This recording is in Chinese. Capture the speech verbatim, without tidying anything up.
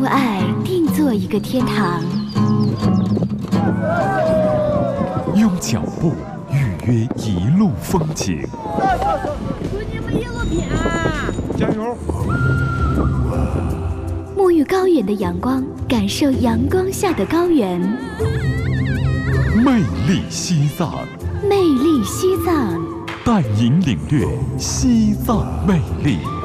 用爱定做一个天堂， 用脚步预约一路风景。 祝你们一路平安， 加油！ 沐浴高原的阳光，感受阳光下的高原。 魅力西藏， 魅力西藏， 带您领略西藏魅力。